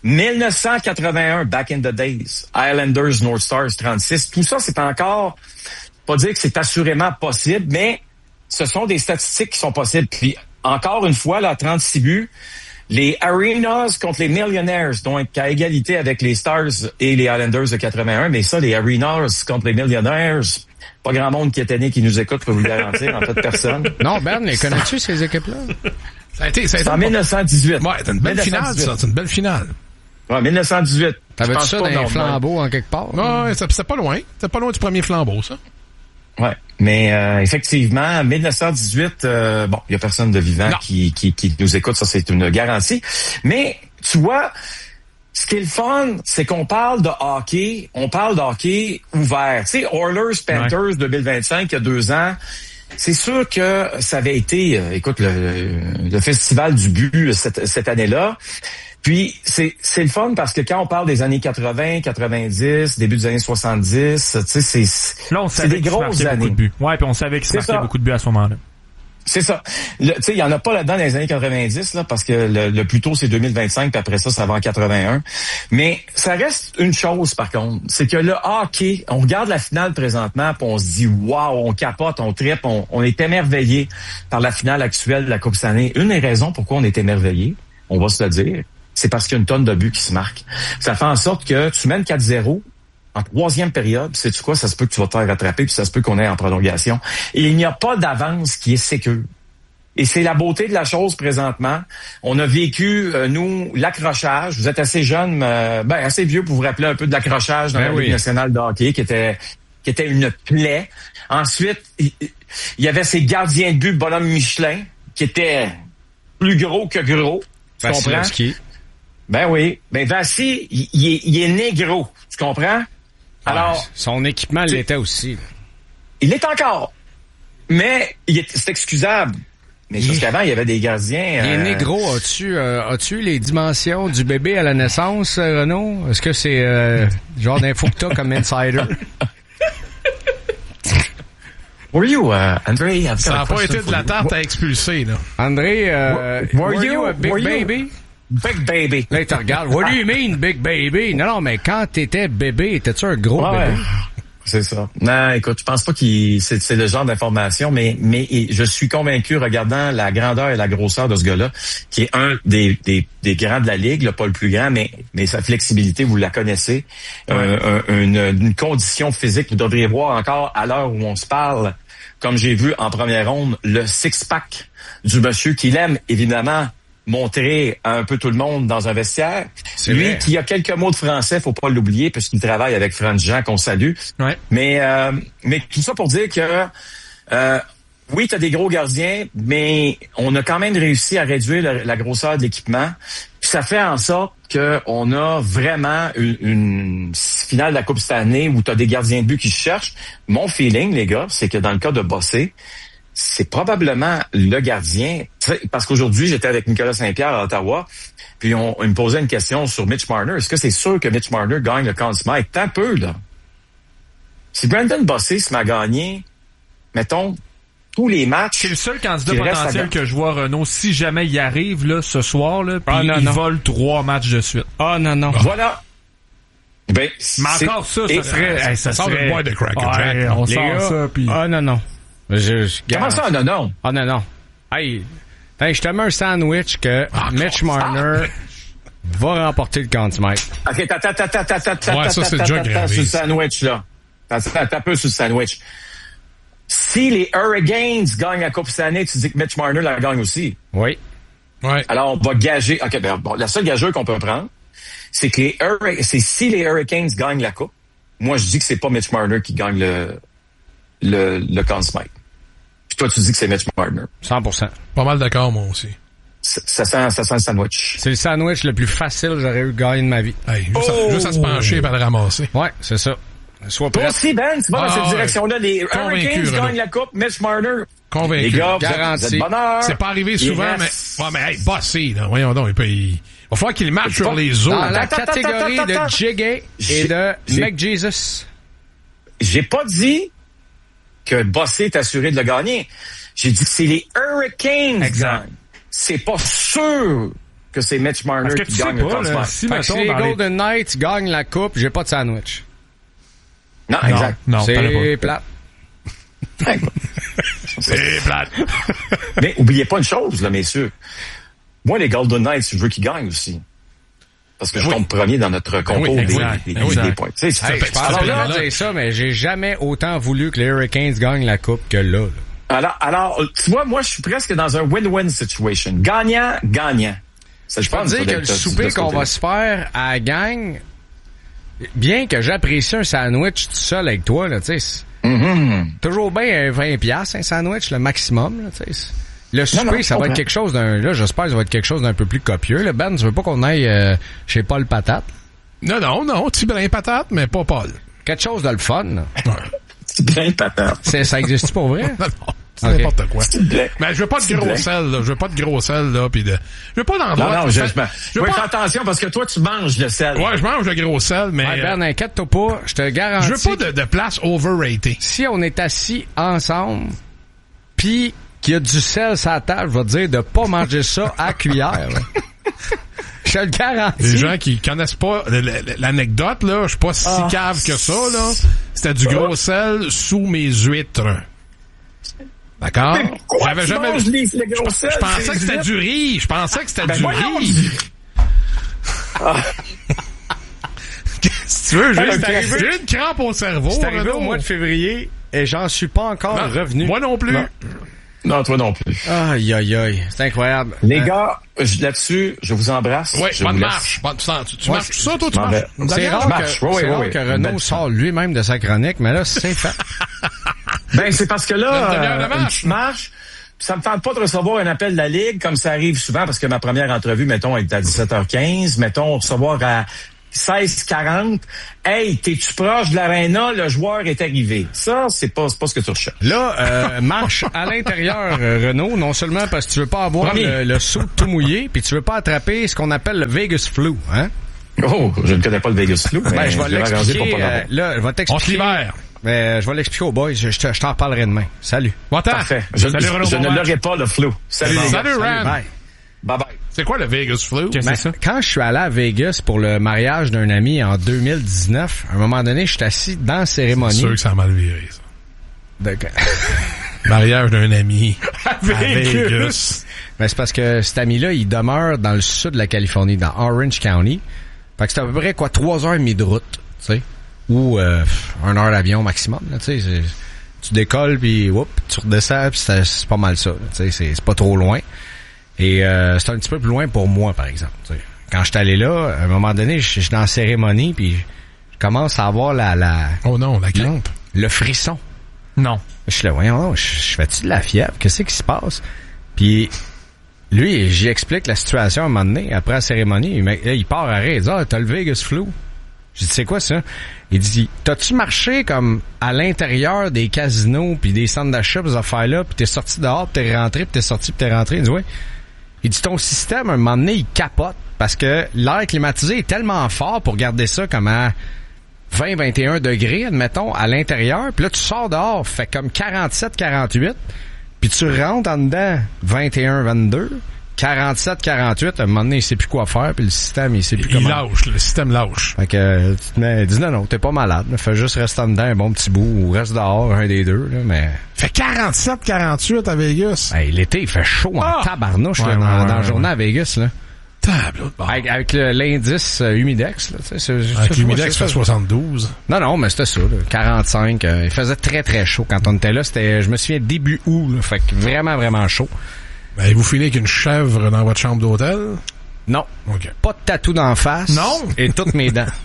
Speaker 1: 1981, back in the days, Islanders-North Stars, 36. Tout ça, c'est encore, pas dire que c'est assurément possible, mais ce sont des statistiques qui sont possibles. Puis, encore une fois, là, 36 buts, les Arenas contre les Millionaires, donc à égalité avec les Stars et les Islanders de 81, mais ça, les Arenas contre les Millionaires, pas grand monde qui est né qui nous écoute pour vous le garantir, en fait, personne.
Speaker 8: Non, Ben, les connais-tu, ces équipes-là?
Speaker 1: Ça a été en 1918.
Speaker 3: Ouais, c'est une belle finale, ça. C'est une belle finale.
Speaker 1: Ouais, 1918.
Speaker 8: T'avais-tu ça dans un flambeau en quelque part?
Speaker 3: Ouais, c'est pas loin. C'est pas loin du premier flambeau, ça.
Speaker 1: Ouais, mais effectivement, 1918, il y a personne de vivant qui nous écoute, ça c'est une garantie. Mais tu vois, ce qui est le fun, c'est qu'on parle de hockey, ouvert. Tu sais, Oilers Panthers 2025, il y a 2 ans. C'est sûr que ça avait été, le festival du but cette année-là. Puis, c'est le fun parce que quand on parle des années 80, 90, début des années 70, tu sais, c'est des grosses années.
Speaker 16: Beaucoup de buts. Ouais, puis on savait qu'il se marquait beaucoup de buts à ce moment-là.
Speaker 1: C'est ça. Tu sais, il y en a pas là-dedans dans les années 90, là, parce que le plus tôt, c'est 2025, puis après ça, ça va en 81. Mais ça reste une chose, par contre, c'est que le hockey, on regarde la finale présentement, puis on se dit, waouh, on capote, on trippe, on est émerveillé par la finale actuelle de la Coupe Stanley. Une des raisons pourquoi on est émerveillé, on va se le dire, c'est parce qu'il y a une tonne de buts qui se marquent. Ça fait en sorte que tu mènes 4-0 en 3e période, sais-tu quoi, ça se peut que tu vas te faire rattraper, puis ça se peut qu'on ait en prolongation. Et il n'y a pas d'avance qui est sécure. Et c'est la beauté de la chose présentement. On a vécu, nous, l'accrochage. Vous êtes assez jeune, assez vieux pour vous rappeler un peu de l'accrochage dans la Ligue nationale de hockey, qui était une plaie. Ensuite, il y avait ces gardiens de but bonhomme Michelin, qui étaient plus gros que gros. Tu comprends? Ben oui. Ben Vassy, il est négro. Tu comprends? Alors,
Speaker 8: son équipement l'était aussi.
Speaker 1: Il l'est encore. Mais c'est excusable. Mais parce qu'avant, il y avait des gardiens...
Speaker 8: Les négros, as-tu les dimensions du bébé à la naissance, Renaud? Est-ce que c'est genre d'info que t'as comme insider?
Speaker 1: Were you, André?
Speaker 3: Ça n'a pas été de la tarte à expulser, là.
Speaker 8: André, were you a big baby?
Speaker 1: Big baby.
Speaker 8: Là, il te regarde. What do you mean, big baby? Non, mais quand t'étais bébé, étais-tu un gros bébé?
Speaker 1: C'est ça. Non, écoute, je pense pas c'est le genre d'information, mais je suis convaincu, regardant la grandeur et la grosseur de ce gars-là, qui est un des grands de la Ligue, là, pas le plus grand, mais sa flexibilité, vous la connaissez. Une condition physique, vous devriez voir encore à l'heure où on se parle, comme j'ai vu en première ronde, le six-pack du monsieur qu'il aime, évidemment, montrer à un peu tout le monde dans un vestiaire. Lui, vrai. Qui a quelques mots de français, faut pas l'oublier, puisqu'il travaille avec Franz Jean, qu'on salue.
Speaker 16: Ouais.
Speaker 1: Mais tout ça pour dire que oui, tu as des gros gardiens, mais on a quand même réussi à réduire la grosseur de l'équipement. Puis ça fait en sorte qu'on a vraiment une finale de la Coupe cette année où tu as des gardiens de but qui se cherchent. Mon feeling, les gars, c'est que dans le cas de Bossé, c'est probablement le gardien. Parce qu'aujourd'hui, j'étais avec Nicolas Saint-Pierre à Ottawa, puis il me posait une question sur Mitch Marner. Est-ce que c'est sûr que Mitch Marner gagne le Conn Smythe? T'as un peu, là. Si Brandon Bossé se met à gagner, mettons, tous les matchs...
Speaker 16: C'est le seul candidat potentiel que je vois, Renaud. Si jamais il arrive, là, ce soir, là, puis il vole 3 matchs de suite.
Speaker 8: Ah, non.
Speaker 1: Voilà. Ben,
Speaker 16: mais encore ça serait... ça serait...
Speaker 3: une boîte de Cracker Jack.
Speaker 16: On sort ça, puis...
Speaker 8: Ah, non.
Speaker 1: Comment ça, non?
Speaker 8: Ah, non. Hey, je te mets un sandwich que Mitch Marner va remporter le Conn Smythe.
Speaker 1: OK,
Speaker 3: ouais, ça, c'est déjà gravé.
Speaker 1: Sur le sandwich, là. T'as un peu sur le sandwich. Si les Hurricanes gagnent la Coupe cette année, tu dis que Mitch Marner la gagne aussi.
Speaker 8: Oui.
Speaker 3: Ouais.
Speaker 1: Alors, on va gager... OK, la seule gageure qu'on peut prendre, c'est que si les Hurricanes gagnent la Coupe, moi, je dis que c'est pas Mitch Marner qui gagne le Conn Smythe. Puis toi, tu dis que c'est Mitch Marner.
Speaker 8: 100%.
Speaker 3: Pas mal d'accord, moi aussi.
Speaker 1: Ça sent le sandwich.
Speaker 8: C'est le sandwich le plus facile que j'aurais eu de gagner de ma vie.
Speaker 3: Hey, juste à se pencher et à le ramasser.
Speaker 8: Ouais, c'est ça. Sois prêt.
Speaker 1: Toi aussi, Ben, c'est pas dans cette direction-là. Les Hurricanes gagnent la Coupe, Mitch Marner.
Speaker 3: Convaincu.
Speaker 1: Les gars,
Speaker 8: garanti.
Speaker 1: vous êtes bonheur.
Speaker 3: C'est pas arrivé souvent, mais hey, Bossé, là, voyons donc, il va falloir qu'il marche sur les os.
Speaker 8: Dans la catégorie de Jiggy et de McJesus.
Speaker 1: J'ai pas dit que Bossé est assuré de le gagner. J'ai dit que c'est les Hurricanes qui gagnent. C'est pas sûr que c'est Mitch Marner qui gagne le Conn Smythe.
Speaker 8: Si les Golden Knights gagnent la Coupe, j'ai pas de sandwich.
Speaker 1: Non, exact.
Speaker 8: Non, c'est plate.
Speaker 3: C'est plate.
Speaker 1: Mais oubliez pas une chose, là, messieurs. Moi, les Golden Knights, je veux qu'ils gagnent aussi. Parce que je tombe premier dans notre concours des points. Tu sais,
Speaker 8: c'est ça, mais j'ai jamais autant voulu que les Hurricanes gagnent la Coupe que là.
Speaker 1: Alors, tu vois, moi, je suis presque dans un win-win situation. Gagnant. Ça,
Speaker 8: je peux dire que le souper qu'on va se faire à la gang, bien que j'apprécie un sandwich tout seul avec toi, là, tu sais. Toujours bien 20$, un sandwich, le maximum, là, tu sais. Le souper, ça va être quelque chose là, j'espère que ça va être quelque chose d'un peu plus copieux. Là, Ben, tu veux pas qu'on aille chez Paul Patate?
Speaker 3: Non, Tibrin Patate, mais pas Paul.
Speaker 8: Quelque chose de le fun, là.
Speaker 1: Tibrin Patate.
Speaker 8: Ça existe pour vrai?
Speaker 3: Non. C'est n'importe quoi. Mais je veux pas de gros sel, là. Je veux pas de gros sel, là, pis de... Je veux pas d'endroit...
Speaker 1: Non, je veux faire attention parce que toi, tu manges le sel.
Speaker 3: Ouais, je mange le gros sel, mais...
Speaker 8: Ouais, Ben, inquiète-toi pas, je te garantis...
Speaker 3: Je veux pas de place overrated.
Speaker 8: Si on est assis ensemble, pis qu'il y a du sel sur la table, je vais te dire de pas manger ça à cuillère, là. Je te le garantis.
Speaker 3: Les gens qui connaissent pas l'anecdote, là, je suis pas si cave que ça, là. C'était du gros sel sous mes huîtres. D'accord?
Speaker 1: J'avais jamais...
Speaker 3: Je pensais que c'était du riz. Je pensais que c'était du riz. Si tu veux, j'ai une crampe au cerveau.
Speaker 8: C'est arrivé au mois de février et j'en suis pas encore revenu.
Speaker 3: Moi non plus.
Speaker 1: Non, toi non plus.
Speaker 8: Aïe. C'est incroyable.
Speaker 1: Les gars, là-dessus, je vous embrasse.
Speaker 3: Oui, bonne marche. Tu marches tout ça, toi, tu marches?
Speaker 8: C'est rare que Renaud sort lui-même de sa chronique, mais là, c'est fait.
Speaker 1: Ben, c'est parce que là, une petite marche, ça me tente pas de recevoir un appel de la Ligue, comme ça arrive souvent, parce que ma première entrevue, mettons, est à 17h15. Mettons, recevoir à 16-40. Hey, t'es-tu proche de l'aréna? Le joueur est arrivé. Ça, c'est pas ce que tu recherches.
Speaker 8: Là, marche à l'intérieur, Renaud, non seulement parce que tu veux pas avoir le saut tout mouillé, puis tu veux pas attraper ce qu'on appelle le Vegas flu, hein?
Speaker 1: Oh, je ne connais pas le Vegas flu.
Speaker 8: Ben, je vais l'expliquer. Là, je vais t'expliquer.
Speaker 3: l'hiver.
Speaker 8: Mais je vais l'expliquer aux boys. Je t'en reparlerai demain. Salut.
Speaker 1: Parfait. Je ne l'aurai pas, le flu. Salut, les gars.
Speaker 3: Salut, Ram.
Speaker 8: Bye.
Speaker 1: Bye-bye.
Speaker 3: C'est quoi le Vegas flu?
Speaker 8: C'est ça? Quand je suis allé à Vegas pour le mariage d'un ami en 2019, à un moment donné, je suis assis dans la cérémonie.
Speaker 3: C'est sûr que ça a mal viré, ça.
Speaker 8: D'accord.
Speaker 3: Mariage d'un ami à Vegas.
Speaker 8: Ben, c'est parce que cet ami-là, il demeure dans le sud de la Californie, dans Orange County. Fait que c'est à peu près 3h30 de route, tu sais. Ou 1 heure d'avion maximum, tu sais. Tu décolles, puis tu redescends, puis c'est pas mal ça. Tu sais, c'est pas trop loin. Et c'est un petit peu plus loin pour moi, par exemple. T'sais. Quand je suis allé là, à un moment donné, je suis dans la cérémonie, puis je commence à avoir
Speaker 3: oh non, la crampe.
Speaker 8: Le frisson.
Speaker 16: Non.
Speaker 8: Je suis là, voyons, je fais-tu de la fièvre? Qu'est-ce qui se passe? Puis lui, j'y explique la situation à un moment donné, après la cérémonie. Il part à rire, il dit « Ah, t'as le Vegas flu? » J'ai dit « C'est quoi ça? » Il dit « T'as-tu marché comme à l'intérieur des casinos puis des centres d'achat, ces affaires-là, puis t'es sorti dehors, puis t'es rentré, puis t'es sorti, puis t'es rentré? » Il dit « Oui. » Il dit « Ton système, à un moment donné, il capote parce que l'air climatisé est tellement fort pour garder ça comme à 20-21 degrés, admettons, à l'intérieur. Puis là, tu sors dehors, fait comme 47-48, puis tu rentres en dedans 21-22, 47-48, à un moment donné, il sait plus quoi faire, puis le système, il sait plus comment.
Speaker 3: Le système lâche.
Speaker 8: Fait que tu te mets, dis non, t'es pas malade. Là, fais juste rester en dedans un bon petit bout, ou reste dehors, un des deux, là, mais...
Speaker 3: Fait 47-48 à Vegas.
Speaker 8: Hey, l'été, il fait chaud en tabarnouche là, dans la journée à Vegas, là. Avec l'indice humidex, là, tu sais.
Speaker 3: Avec l'humidex, fait 72.
Speaker 8: Non, mais c'était ça, là, 45. Il faisait très, très chaud quand on était là. C'était, je me souviens, début août, là, fait que vraiment, vraiment chaud.
Speaker 3: Ben, vous filez avec une chèvre dans votre chambre d'hôtel?
Speaker 8: Non.
Speaker 3: OK.
Speaker 8: Pas de tatou d'en face.
Speaker 3: Non.
Speaker 8: Et toutes mes dents.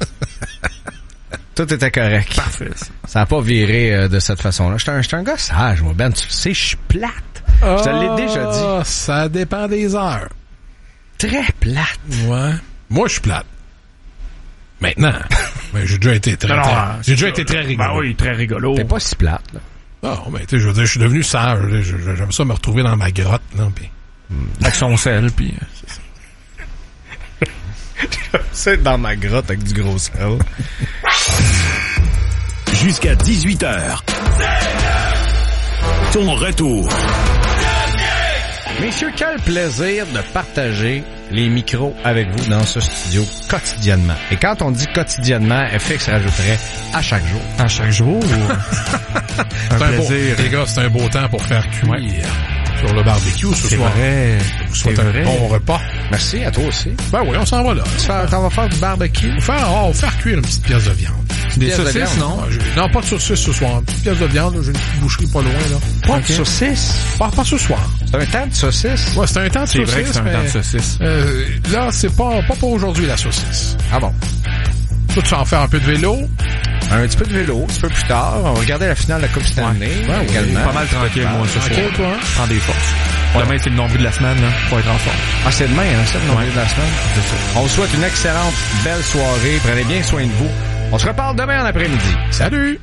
Speaker 8: Tout était correct.
Speaker 16: Parfait.
Speaker 8: Ça a pas viré de cette façon-là. J'étais un gars sage, moi, Ben. Tu sais, je suis plate. Je te l'ai déjà dit.
Speaker 3: Ça dépend des heures.
Speaker 8: Très plate.
Speaker 3: Ouais. Moi, je suis plate. Maintenant. Mais j'ai déjà été très rigolo.
Speaker 16: Ben oui, très rigolo.
Speaker 8: T'es pas si plate, là.
Speaker 3: Non, mais tu sais, je veux dire, je suis devenu sage. J'aime ça me retrouver dans ma grotte, là, pis...
Speaker 16: Avec son sel, puis...
Speaker 8: C'est dans ma grotte avec du gros sel.
Speaker 7: Jusqu'à 18h. Ton retour.
Speaker 8: Messieurs, quel plaisir de partager les micros avec vous dans ce studio quotidiennement. Et quand on dit quotidiennement, FX rajouterait à chaque jour.
Speaker 16: À chaque jour?
Speaker 3: Un plaisir. Les gars, c'est un beau temps pour faire cuire sur le barbecue ce soir.
Speaker 16: C'est vrai.
Speaker 3: Un bon repas.
Speaker 8: Merci, à toi aussi.
Speaker 3: Ben oui, on s'en va là.
Speaker 8: On va faire du barbecue.
Speaker 3: On va faire cuire une petite pièce de viande.
Speaker 16: Des saucisses, non?
Speaker 3: Non, pas de saucisses ce soir. Une petite pièce de viande, j'ai une petite boucherie pas loin, là.
Speaker 8: Pas de saucisses?
Speaker 3: Pas ce soir.
Speaker 8: C'est un temps de saucisses?
Speaker 3: Ouais, c'est un temps de saucisses.
Speaker 16: C'est vrai que c'est un temps de saucisses.
Speaker 3: Là, c'est pas pour aujourd'hui, la saucisse.
Speaker 8: Ah bon?
Speaker 3: Toi, tu vas en faire un peu de vélo?
Speaker 8: Un petit peu de vélo, un petit peu plus tard. On va regarder la finale de la Coupe Stanley également.
Speaker 16: Pas mal tranquille, moi, ce soir.
Speaker 3: Tranquille, toi, hein?
Speaker 16: Prends des forces. Demain, c'est le nombril de la semaine, là. Faut être en forme.
Speaker 8: Ah, c'est demain, hein, ça, le nombril de la semaine?
Speaker 16: C'est ça.
Speaker 8: On vous souhaite une excellente, belle soirée. Prenez bien soin de vous. On se reparle demain en après-midi.
Speaker 3: Salut!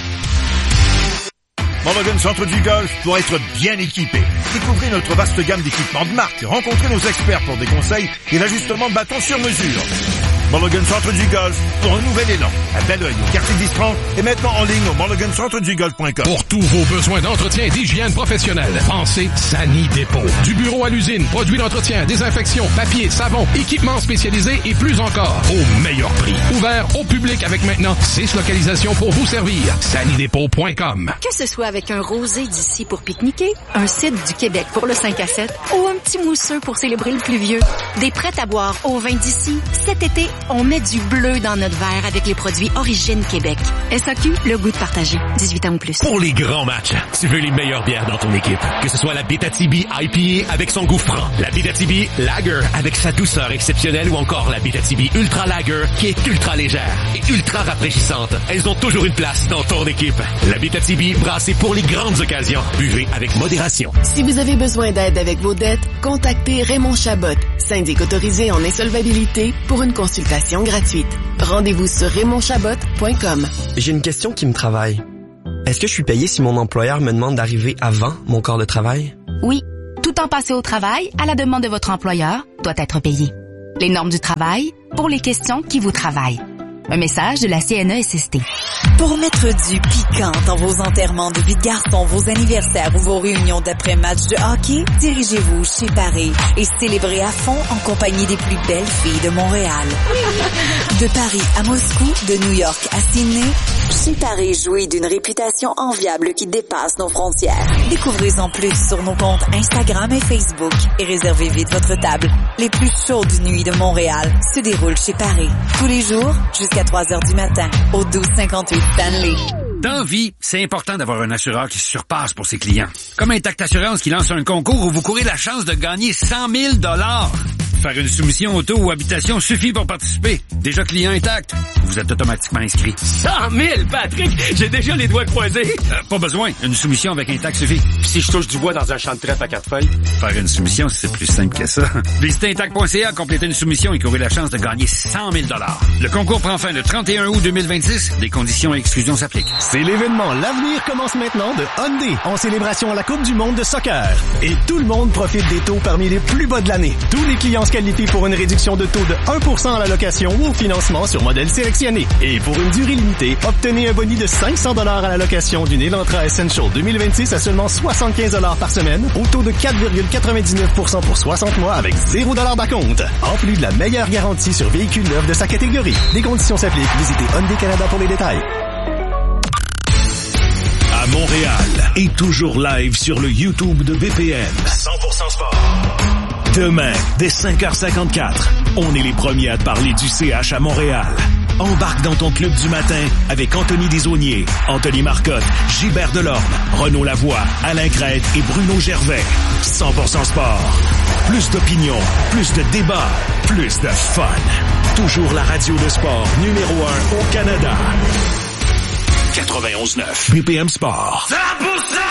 Speaker 4: Mulligan Centre du Golf pour être bien équipé. Découvrez notre vaste gamme d'équipements de marque. Rencontrez nos experts pour des conseils et l'ajustement de bâton sur mesure. Mulligan Centre du Golf pour un nouvel élan. À Belleuil, au quartier d'Istran et maintenant en ligne au mulligancentredugolf.com.
Speaker 3: Pour tous vos besoins d'entretien et d'hygiène professionnelle, pensez Sani Dépôt. Du bureau à l'usine, produits d'entretien, désinfection, papier, savon, équipements spécialisés et plus encore. Au meilleur prix. Ouvert au public avec maintenant 6 localisations pour vous servir. sanidépôt.com.
Speaker 22: Que ce soit avec un rosé d'ici pour pique-niquer, un cidre du Québec pour le 5 à 7 ou un petit mousseux pour célébrer le pluvieux, des prêts à boire au vin d'ici, cet été, on met du bleu dans notre verre avec les produits Origine Québec. SAQ, le goût de partager. 18 ans ou plus.
Speaker 14: Pour les grands matchs, tu veux les meilleures bières dans ton équipe. Que ce soit la Bétatibi IPA avec son goût franc, la Bétatibi Lager avec sa douceur exceptionnelle ou encore la Bétatibi Ultra Lager qui est ultra légère et ultra rafraîchissante. Elles ont toujours une place dans ton équipe. La Bétatibi brassée pour les grandes occasions. Buvez avec modération.
Speaker 23: Si vous avez besoin d'aide avec vos dettes, contactez Raymond Chabot, syndic autorisé en insolvabilité pour une consultation gratuite. Rendez-vous sur RaymondChabot.com.
Speaker 13: J'ai une question qui me travaille. Est-ce que je suis payé si mon employeur me demande d'arriver avant mon corps de travail?
Speaker 12: Oui. Tout temps passé au travail, à la demande de votre employeur, doit être payé. Les normes du travail, pour les questions qui vous travaillent. Un message de la CNESST.
Speaker 18: Pour mettre du piquant dans vos enterrements de vie de garçon, vos anniversaires ou vos réunions d'après-match de hockey, dirigez-vous chez Paris et célébrez à fond en compagnie des plus belles filles de Montréal. De Paris à Moscou, de New York à Sydney, chez Paris jouit d'une réputation enviable qui dépasse nos frontières. Découvrez-en plus sur nos comptes Instagram et Facebook et réservez vite votre table. Les plus chaudes nuits de Montréal se déroulent chez Paris. Tous les jours, jusqu'à 3 heures du matin, au 1258 Stanley.
Speaker 21: Dans vie, c'est important d'avoir un assureur qui se surpasse pour ses clients. Comme Intact Assurance qui lance un concours où vous courez la chance de gagner 100 000 $. Faire une soumission auto ou habitation suffit pour participer. Déjà client Intact, vous êtes automatiquement inscrit.
Speaker 2: 100 000, Patrick! J'ai déjà les doigts croisés.
Speaker 21: Pas besoin, une soumission avec Intact suffit.
Speaker 2: Puis si je touche du bois dans un champ de trèfle à 4 feuilles?
Speaker 21: Faire une soumission, c'est plus simple que ça. Visitez Intact.ca, complétez une soumission et courez la chance de gagner 100 000 $. Le concours prend fin le 31 août 2026. Des conditions et exclusions s'appliquent.
Speaker 6: C'est l'événement L'avenir commence maintenant de Hyundai en célébration à la Coupe du monde de soccer. Et tout le monde profite des taux parmi les plus bas de l'année. Tous les clients se qualifient pour une réduction de taux de 1% à la location ou au financement sur modèle sélectionné. Et pour une durée limitée, obtenez un boni de 500 $ à la location d'une Elantra Essential 2026 à seulement 75 $ par semaine, au taux de 4,99% pour 60 mois avec 0 $ d'acompte. En plus de la meilleure garantie sur véhicules neufs de sa catégorie. Les conditions s'appliquent. Visitez Hyundai Canada pour les détails.
Speaker 7: À Montréal et toujours live sur le YouTube de BPM. 100% sport. Demain, dès 5h54, on est les premiers à te parler du CH à Montréal. Embarque dans ton club du matin avec Anthony Desaulniers, Anthony Marcotte, Gilbert Delorme, Renaud Lavoie, Alain Crête et Bruno Gervais. 100% sport. Plus d'opinion, plus de débats, plus de fun. Toujours la radio de sport numéro 1 au Canada. 91.9 BPM Sport.
Speaker 2: 100%